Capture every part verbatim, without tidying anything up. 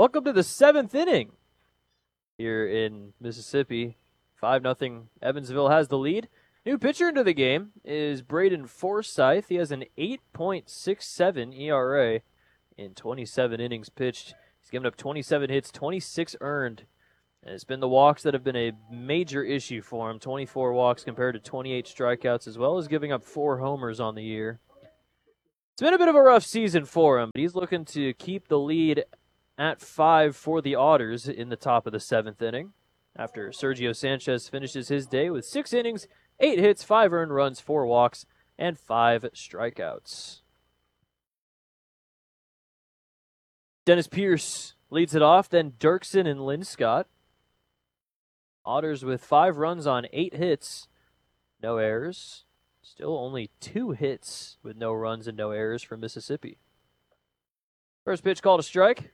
Welcome to the seventh inning here in Mississippi. five nothing Evansville has the lead. New pitcher into the game is Braden Forsythe. He has an eight point six seven E R A in twenty-seven innings pitched. He's given up twenty-seven hits, twenty-six earned. And it's been the walks that have been a major issue for him. twenty-four walks compared to twenty-eight strikeouts, as well as giving up four homers on the year. It's been a bit of a rough season for him, but he's looking to keep the lead at five for the Otters in the top of the seventh inning, after Sergio Sanchez finishes his day with six innings, eight hits, five earned runs, four walks, and five strikeouts. Dennis Pierce leads it off, then Dirksen and Linscott. Otters with five runs on eight hits, no errors. Still only two hits with no runs and no errors for Mississippi. First pitch called a strike.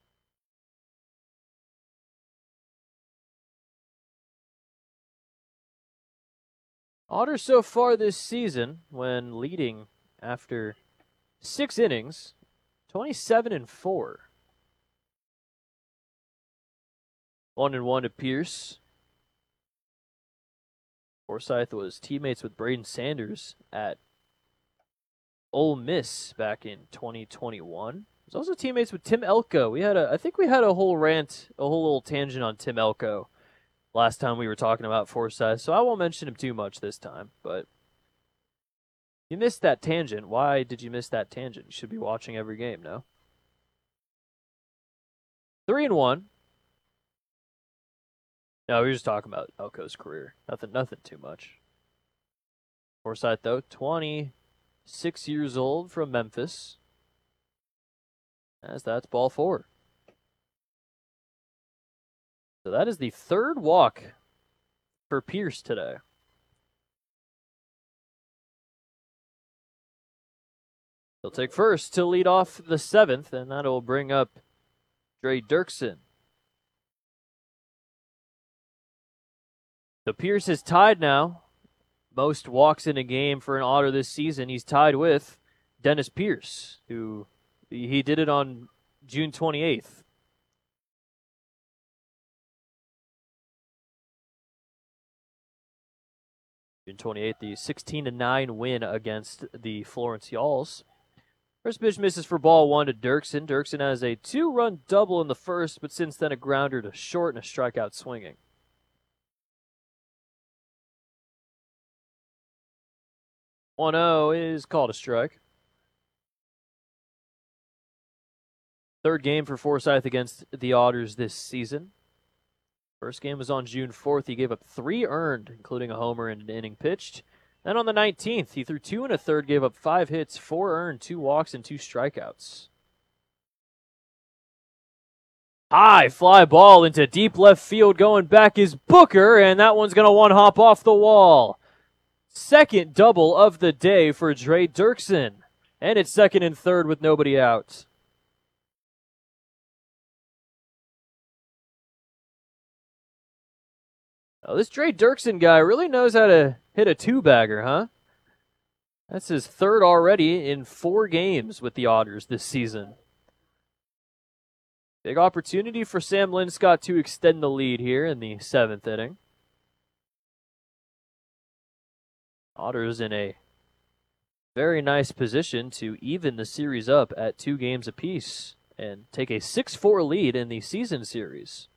Otters so far this season, when leading after six innings, twenty-seven and four. One and one to Pierce. Forsythe was teammates with Braden Sanders at Ole Miss back in twenty twenty-one. He was also teammates with Tim Elko. We had a, I think we had a whole rant, a whole little tangent on Tim Elko last time we were talking about Forsythe, so I won't mention him too much this time, but you missed that tangent. Why did you miss that tangent? You should be watching every game, no? Three and one. No, we were just talking about Elko's career. Nothing nothing too much. Forsythe, though, twenty-six years old from Memphis. As that's ball four. So that is the third walk for Pierce today. He'll take first to lead off the seventh, and that'll bring up Dre Dirksen. So Pierce is tied now. Most walks in a game for an Otter this season. He's tied with Dennis Pierce, who he did it on June twenty-eighth. June twenty-eighth, the sixteen to nine win against the Florence Yalls. First pitch misses for ball one to Dirksen. Dirksen has a two-run double in the first, but since then a grounder to short and a strikeout swinging. one oh is called a strike. Third game for Forsythe against the Otters this season. First game was on June fourth. He gave up three earned, including a homer and an inning pitched. Then on the nineteenth, he threw two and a third, gave up five hits, four earned, two walks, and two strikeouts. High fly ball into deep left field. Going back is Booker, and that one's going to one hop off the wall. Second double of the day for Dre Dirksen. And it's second and third with nobody out. Oh, this Dre Dirksen guy really knows how to hit a two-bagger, huh? That's his third already in four games with the Otters this season. Big opportunity for Sam Linscott to extend the lead here in the seventh inning. Otters in a very nice position to even the series up at two games apiece and take a six four lead in the season series.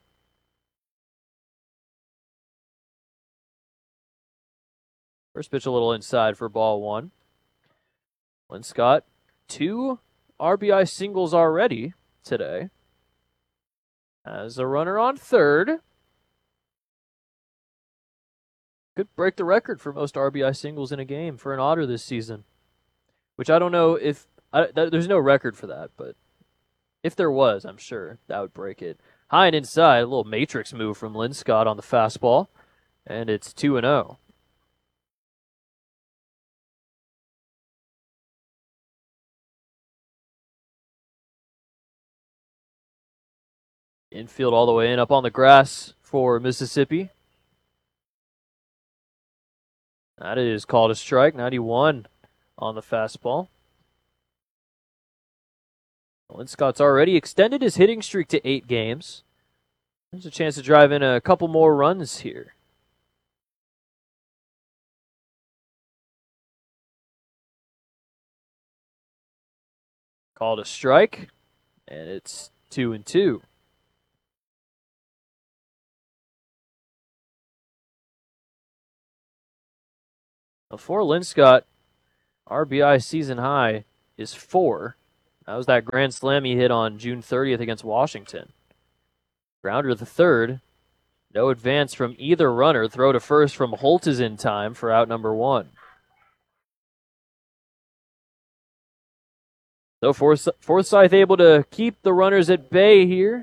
First pitch a little inside for ball one. Linscott, two R B I singles already today. Has a runner on third. Could break the record for most R B I singles in a game for an Otter this season. Which I don't know if... I, th- there's no record for that, but if there was, I'm sure that would break it. High and inside, a little matrix move from Linscott on the fastball. And it's two and oh. Infield all the way in, up on the grass for Mississippi. That is called a strike, ninety-one on the fastball. Linscott's already extended his hitting streak to eight games. There's a chance to drive in a couple more runs here. Called a strike, and it's two and two. For Linscott, R B I season high is four. That was that grand slam he hit on June thirtieth against Washington. Grounder the third. No advance from either runner. Throw to first from Holt is in time for out number one. So Forsythe able to keep the runners at bay here.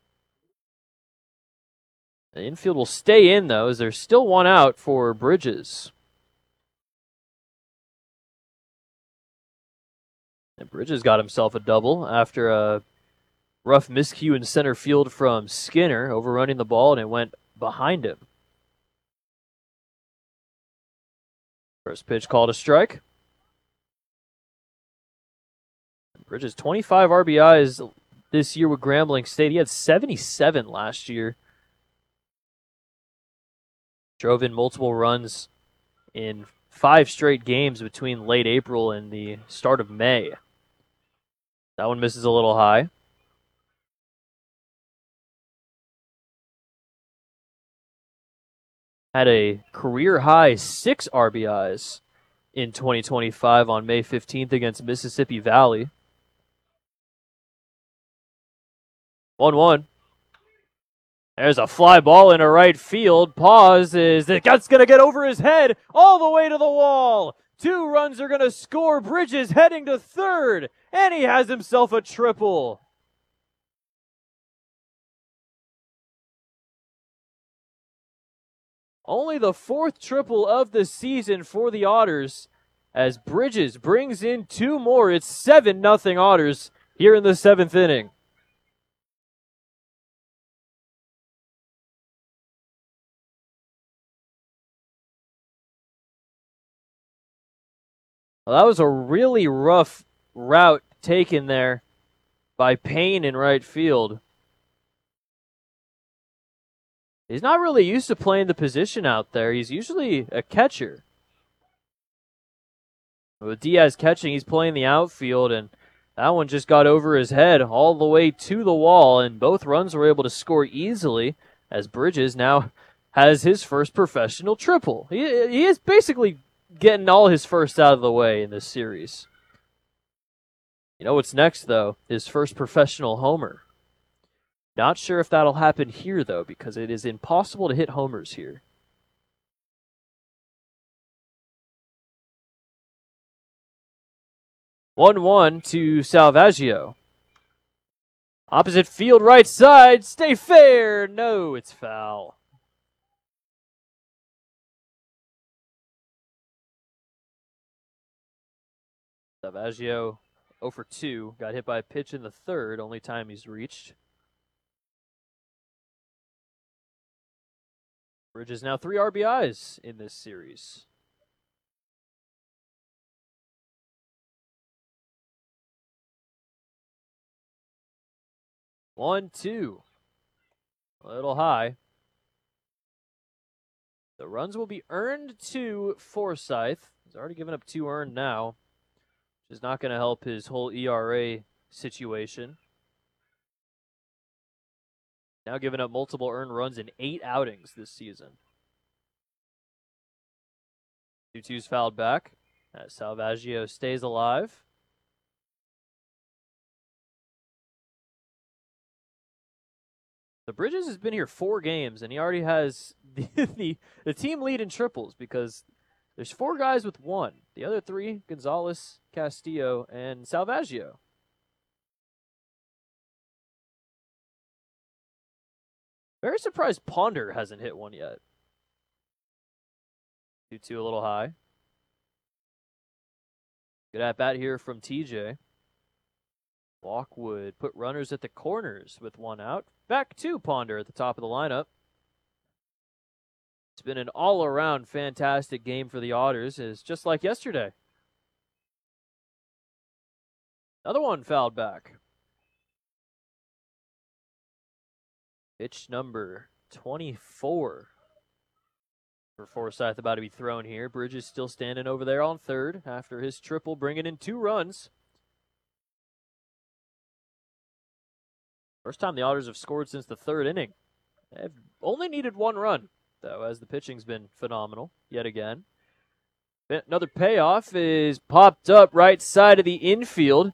The infield will stay in, though, as there's still one out for Bridges. And Bridges got himself a double after a rough miscue in center field from Skinner, overrunning the ball, and it went behind him. First pitch called a strike. Bridges, twenty-five R B Is this year with Grambling State. He had seventy-seven last year. Drove in multiple runs in five straight games between late April and the start of May. That one misses a little high. Had a career high six R B Is in twenty twenty-five on May fifteenth against Mississippi Valley. one one. There's a fly ball into right field. Pause is that's going to get over his head all the way to the wall. Two runs are going to score. Bridges heading to third, and he has himself a triple. Only the fourth triple of the season for the Otters as Bridges brings in two more. It's seven nothing Otters here in the seventh inning. Well, that was a really rough route taken there by Payne in right field. He's not really used to playing the position out there. He's usually a catcher. With Diaz catching, he's playing the outfield, and that one just got over his head all the way to the wall, and both runs were able to score easily as Bridges now has his first professional triple. He, he is basically getting all his firsts out of the way in this series. You know what's next, though? His first professional homer. Not sure if that'll happen here, though, because it is impossible to hit homers here. one one to Salvaggio. Opposite field, right side. Stay fair. No, it's foul. Salvaggio oh for two. Got hit by a pitch in the third. Only time he's reached. Bridges now three R B Is in this series. One, two. A little high. The runs will be earned to Forsythe. He's already given up two earned now, which is not going to help his whole E R A situation. Now giving up multiple earned runs in eight outings this season. two two's fouled back as Salvaggio stays alive. The Bridges has been here four games, and he already has the, the, the team lead in triples because there's four guys with one. The other three, Gonzalez, Castillo, and Salvaggio. Very surprised Ponder hasn't hit one yet. two two a little high. Good at bat here from T J. Walkwood put runners at the corners with one out. Back to Ponder at the top of the lineup. It's been an all-around fantastic game for the Otters, is just like yesterday. Another one fouled back. Pitch number twenty-four for Forsyth about to be thrown here. Bridges still standing over there on third after his triple, bringing in two runs. First time the Otters have scored since the third inning. They've only needed one run, though, as the pitching's been phenomenal yet again. Another payoff is popped up right side of the infield.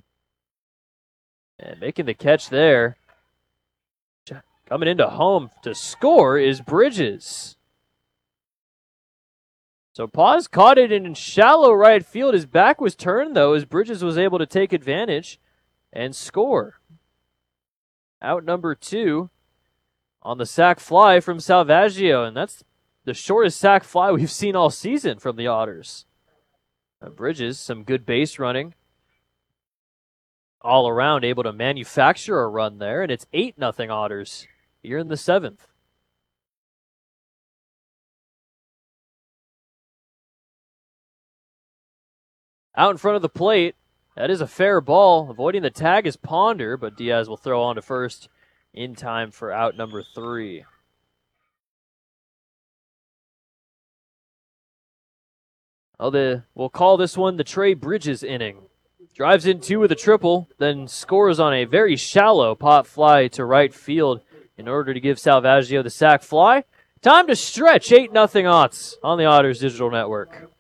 And making the catch there. Coming into home to score is Bridges. So Paz caught it in shallow right field. His back was turned, though, as Bridges was able to take advantage and score. Out number two on the sac fly from Salvaggio, and that's the shortest sac fly we've seen all season from the Otters. Uh, Bridges, some good base running. All around, able to manufacture a run there, and it's eight nothing Otters here in the seventh. Out in front of the plate, that is a fair ball. Avoiding the tag is Ponder, but Diaz will throw on to first in time for out number three. Oh, the we'll call this one the Trey Bridges inning. Drives in two with a triple, then scores on a very shallow pop fly to right field in order to give Salvaggio the sac fly. Time to stretch, eight nothing Otts on the Otters Digital Network.